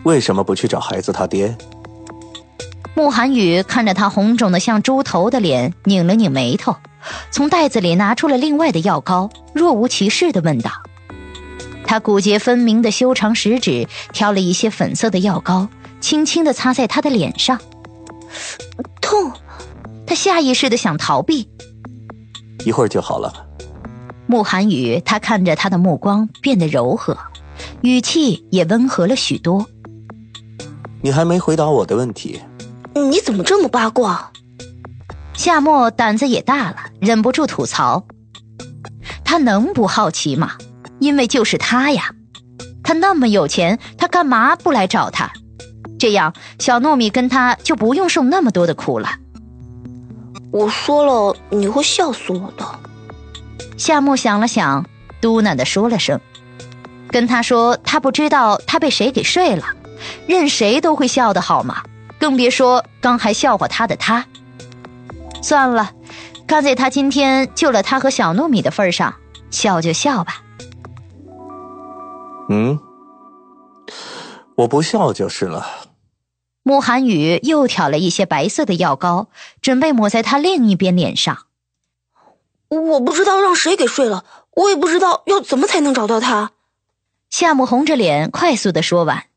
为什么不去找孩子他爹？ 慕寒雨看着他红肿的像猪头的脸，拧了拧眉头，从袋子里拿出了另外的药膏，若无其事地问道。他骨节分明的修长食指挑了一些粉色的药膏，轻轻地擦在他的脸上。 痛！ 他下意识地想逃避。 一会儿就好了。 慕寒雨，他看着他的目光变得柔和，语气也温和了许多。 你还没回答我的问题。 你怎么这么八卦？ 夏沫胆子也大了，忍不住吐槽。他能不好奇吗？因为就是他呀。他那么有钱，他干嘛不来找他？这样小糯米跟他就不用受那么多的苦了。 我说了你会笑死我的。 夏沫想了想，嘟囔地说了声，跟他说他不知道他被谁给睡了，任谁都会笑得好吗？更别说刚还笑话他的他。算了，看在他今天救了他和小糯米的份上，笑就笑吧。 我不笑就是了。 慕寒雨又挑了一些白色的药膏，准备抹在他另一边脸上。 我不知道让谁给睡了，我也不知道要怎么才能找到他。 夏沫红着脸快速地说完，